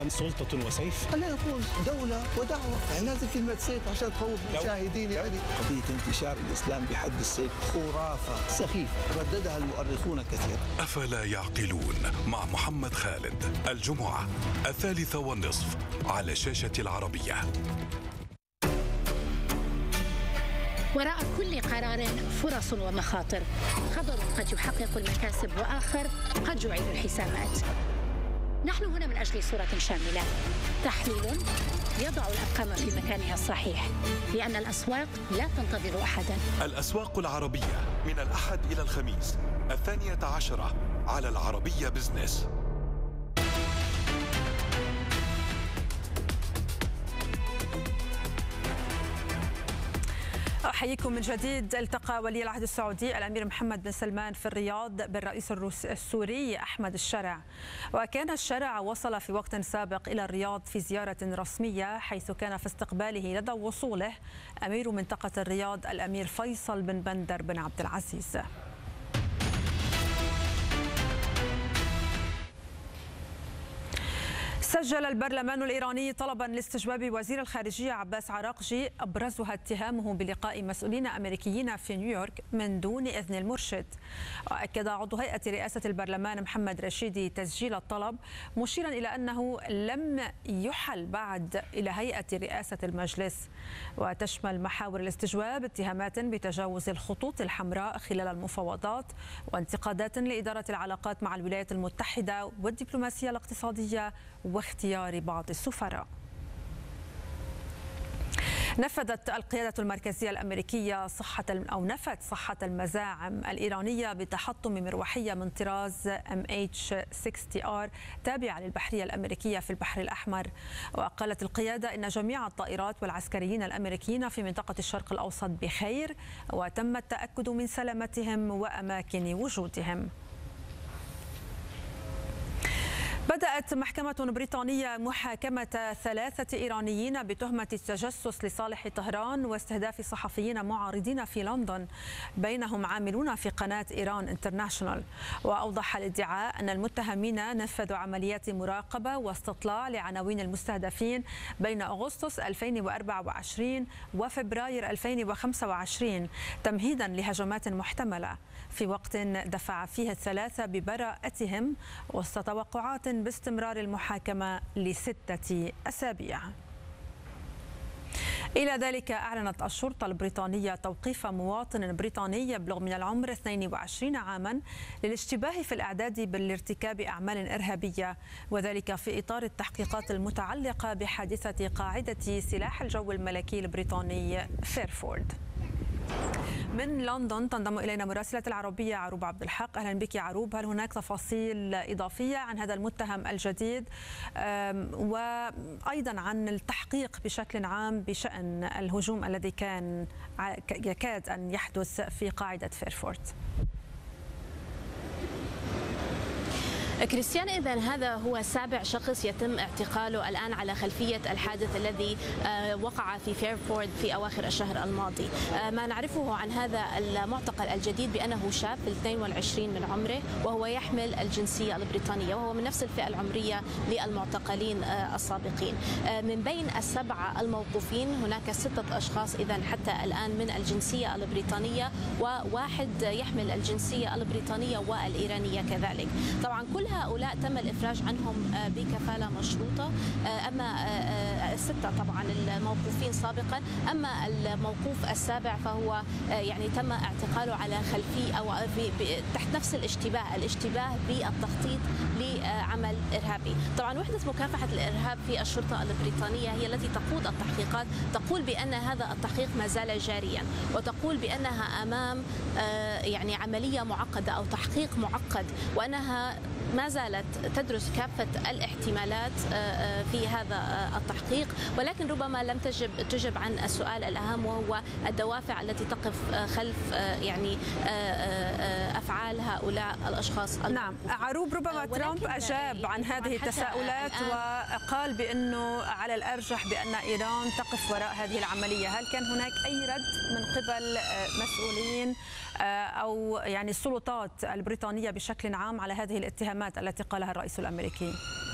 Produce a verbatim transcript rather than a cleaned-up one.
سلطة وسيف؟ لا نقول دولة ودعوة، يعني لازم كلمة سيف عشان تخوف المشاهدين. يعني قضية انتشار الإسلام بحد السيف خرافة سخيفة رددها المؤرخون كثيرا. أفلا يعقلون مع محمد خالد الجمعة الثالثة والنصف على شاشة العربية. وراء كل قرار فرص ومخاطر، خبر قد يحقق المكاسب وآخر قد يعيد الحسابات. نحن هنا من أجل صورة شاملة، تحليل يضع الأرقام في مكانها الصحيح، لأن الأسواق لا تنتظر أحدا. الأسواق العربية من الأحد إلى الخميس الثانية عشرة على العربية بزنس. أحييكم من جديد. التقى ولي العهد السعودي الأمير محمد بن سلمان في الرياض بالرئيس السوري أحمد الشرع، وكان الشرع وصل في وقت سابق إلى الرياض في زيارة رسمية، حيث كان في استقباله لدى وصوله أمير منطقة الرياض الأمير فيصل بن بندر بن عبد العزيز. سجل البرلمان الإيراني طلبا لاستجواب وزير الخارجية عباس عراقجي، أبرزها اتهامه بلقاء مسؤولين أمريكيين في نيويورك من دون إذن المرشد. وأكد عضو هيئة رئاسة البرلمان محمد رشيدي تسجيل الطلب، مشيرا إلى أنه لم يحل بعد إلى هيئة رئاسة المجلس. وتشمل محاور الاستجواب اتهامات بتجاوز الخطوط الحمراء خلال المفاوضات، وانتقادات لإدارة العلاقات مع الولايات المتحدة والدبلوماسية الاقتصادية واختيار بعض السفراء. نفذت القيادة المركزية الأمريكية صحة أو نفت صحة المزاعم الإيرانية بتحطم مروحية من طراز إم إتش ستين آر تابعة للبحرية الأمريكية في البحر الأحمر. وقالت القيادة إن جميع الطائرات والعسكريين الأمريكيين في منطقة الشرق الأوسط بخير، وتم التأكد من سلامتهم وأماكن وجودهم. بدأت محكمة بريطانية محاكمة ثلاثة إيرانيين بتهمة التجسس لصالح طهران واستهداف صحفيين معارضين في لندن، بينهم عاملون في قناة إيران انترناشونال. وأوضح الادعاء أن المتهمين نفذوا عمليات مراقبة واستطلاع لعناوين المستهدفين بين أغسطس ألفين وأربعة وعشرين وفبراير ألفين وخمسة وعشرين تمهيدا لهجمات محتملة، في وقت دفع فيه الثلاثة ببراءتهم، وسط توقعات باستمرار المحاكمة لستة أسابيع. إلى ذلك أعلنت الشرطة البريطانية توقيف مواطن بريطاني يبلغ من العمر اثنين وعشرين عاما للاشتباه في الإعداد بالارتكاب أعمال إرهابية، وذلك في إطار التحقيقات المتعلقة بحادثة قاعدة سلاح الجو الملكي البريطاني فيرفورد. من لندن تنضم إلينا مراسلة العربية عروب عبد الحق. أهلا بك يا عروب، هل هناك تفاصيل إضافية عن هذا المتهم الجديد وأيضا عن التحقيق بشكل عام بشأن الهجوم الذي كان يكاد أن يحدث في قاعدة فيرفورد؟ كريستيان، إذن هذا هو سابع شخص يتم اعتقاله الآن على خلفية الحادث الذي وقع في فيرفورد في أواخر الشهر الماضي. ما نعرفه عن هذا المعتقل الجديد بأنه شاب في الاثنين والعشرين من عمره، وهو يحمل الجنسية البريطانية، وهو من نفس الفئة العمرية للمعتقلين السابقين. من بين السبعة الموقوفين هناك ستة أشخاص إذن حتى الآن من الجنسية البريطانية، وواحد يحمل الجنسية البريطانية والإيرانية كذلك. طبعا كل هؤلاء تم الإفراج عنهم بكفالة مشروطة، أما الستة طبعا الموقوفين سابقا، أما الموقوف السابع فهو يعني تم اعتقاله على خلفية أو في تحت نفس الاشتباه الاشتباه بالتخطيط لعمل إرهابي. طبعا وحدة مكافحة الإرهاب في الشرطة البريطانية هي التي تقود التحقيقات، تقول بأن هذا التحقيق ما زال جاريا، وتقول بأنها أمام يعني عملية معقدة أو تحقيق معقد، وأنها ما زالت تدرس كافة الاحتمالات في هذا التحقيق، ولكن ربما لم تجب تجب عن السؤال الأهم، وهو الدوافع التي تقف خلف يعني أفعال هؤلاء الأشخاص. نعم عروب، ربما ترامب أجاب عن هذه التساؤلات وقال بأنه على الأرجح بأن إيران تقف وراء هذه العملية. هل كان هناك أي رد من قبل مسؤولين أو يعني السلطات البريطانية بشكل عام على هذه الاتهامات التي قالها الرئيس الأمريكي؟